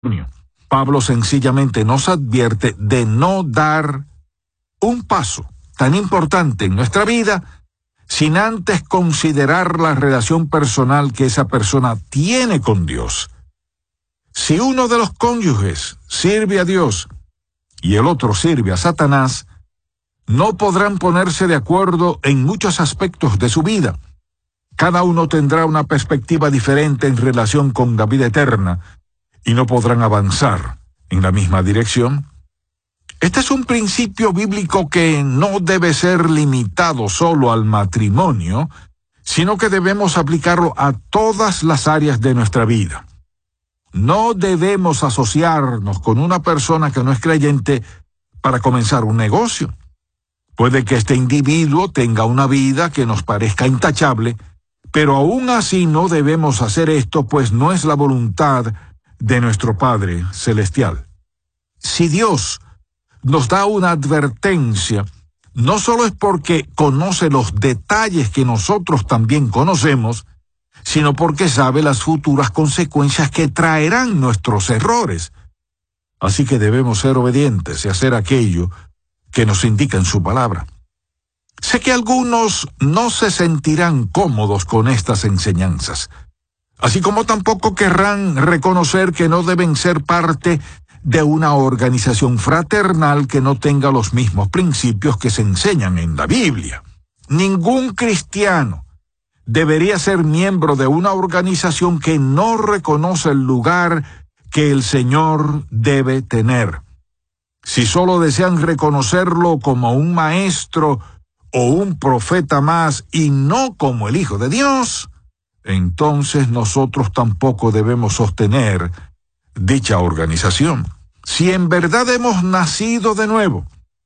Pablo sencillamente nos advierte de no dar un paso tan importante en nuestra vida sin antes considerar la relación personal que esa persona tiene con Dios. Si uno de los cónyuges sirve a Dios y el otro sirve a Satanás, no podrán ponerse de acuerdo en muchos aspectos de su vida. Cada uno tendrá una perspectiva diferente en relación con la vida eterna y no podrán avanzar en la misma dirección. Este es un principio bíblico que no debe ser limitado solo al matrimonio, sino que debemos aplicarlo a todas las áreas de nuestra vida. No debemos asociarnos con una persona que no es creyente para comenzar un negocio. Puede que este individuo tenga una vida que nos parezca intachable, pero aún así no debemos hacer esto, pues no es la voluntad de nuestro Padre Celestial. Si Dios nos da una advertencia, no solo es porque conoce los detalles que nosotros también conocemos, sino porque sabe las futuras consecuencias que traerán nuestros errores. Así que debemos ser obedientes y hacer aquello que nos indica en su palabra. Sé que algunos no se sentirán cómodos con estas enseñanzas, así como tampoco querrán reconocer que no deben ser parte de una organización fraternal que no tenga los mismos principios que se enseñan en la Biblia. Ningún cristiano debería ser miembro de una organización que no reconoce el lugar que el Señor debe tener. Si solo desean reconocerlo como un maestro o un profeta más y no como el Hijo de Dios, entonces nosotros tampoco debemos sostener dicha organización. Si en verdad hemos nacido de nuevo,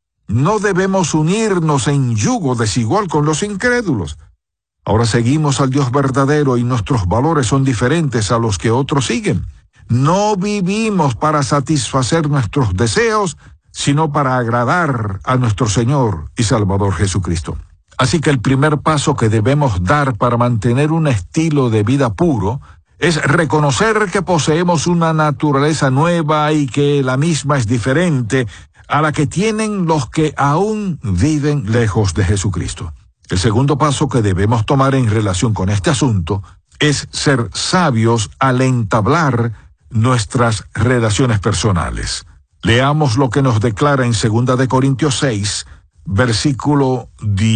no debemos unirnos en yugo desigual con los incrédulos. Ahora seguimos al Dios verdadero y nuestros valores son diferentes a los que otros siguen. No vivimos para satisfacer nuestros deseos, sino para agradar a nuestro Señor y Salvador Jesucristo. Así que el primer paso que debemos dar para mantener un estilo de vida puro es reconocer que poseemos una naturaleza nueva y que la misma es diferente a la que tienen los que aún viven lejos de Jesucristo. El segundo paso que debemos tomar en relación con este asunto es ser sabios al entablar nuestras relaciones personales. Leamos lo que nos declara en 2 de Corintios 6, versículo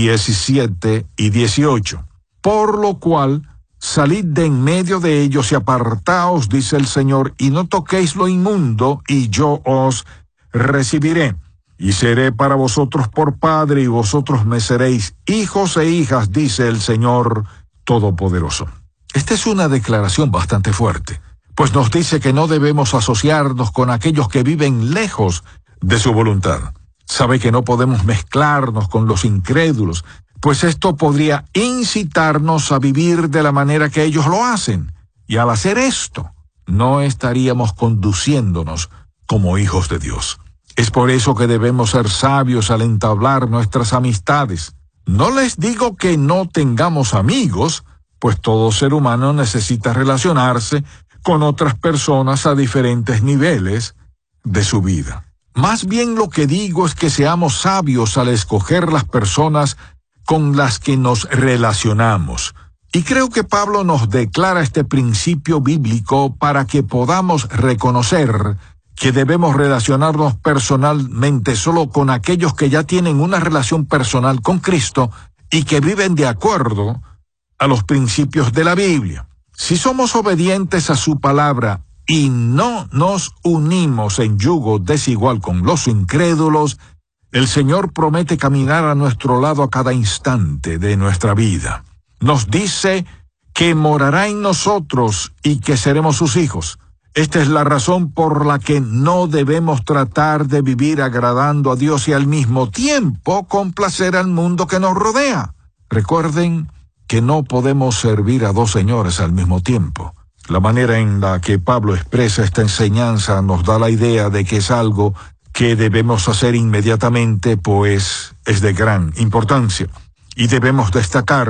17 y 18. Por lo cual, salid de en medio de ellos y apartaos, dice el Señor, y no toquéis lo inmundo, y yo os recibiré. Y seré para vosotros por padre, y vosotros me seréis hijos e hijas, dice el Señor Todopoderoso. Esta es una declaración bastante fuerte, pues nos dice que no debemos asociarnos con aquellos que viven lejos de su voluntad. Sabe que no podemos mezclarnos con los incrédulos, pues esto podría incitarnos a vivir de la manera que ellos lo hacen. Y al hacer esto, no estaríamos conduciéndonos como hijos de Dios. Es por eso que debemos ser sabios al entablar nuestras amistades. No les digo que no tengamos amigos, pues todo ser humano necesita relacionarse con otras personas a diferentes niveles de su vida. Más bien lo que digo es que seamos sabios al escoger las personas con las que nos relacionamos. Y creo que Pablo nos declara este principio bíblico para que podamos reconocer que debemos relacionarnos personalmente solo con aquellos que ya tienen una relación personal con Cristo y que viven de acuerdo a los principios de la Biblia. Si somos obedientes a su palabra y no nos unimos en yugo desigual con los incrédulos, el Señor promete caminar a nuestro lado a cada instante de nuestra vida. Nos dice que morará en nosotros y que seremos sus hijos. Esta es la razón por la que no debemos tratar de vivir agradando a Dios y al mismo tiempo complacer al mundo que nos rodea. Recuerden que no podemos servir a dos señores al mismo tiempo. La manera en la que Pablo expresa esta enseñanza nos da la idea de que es algo que debemos hacer inmediatamente, pues es de gran importancia. Y debemos destacar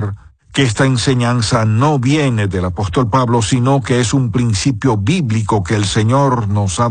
que esta enseñanza no viene del apóstol Pablo, sino que es un principio bíblico que el Señor nos ha